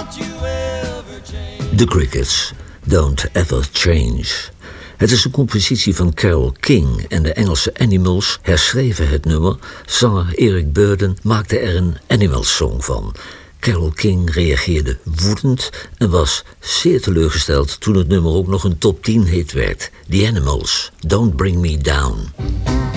The Crickets, Don't Ever Change. Het is een compositie van Carole King en de Engelse Animals herschreven het nummer. Zanger Eric Burdon maakte er een Animals song van. Carole King reageerde woedend en was zeer teleurgesteld toen het nummer ook nog een top 10 hit werd. The Animals, Don't Bring Me Down.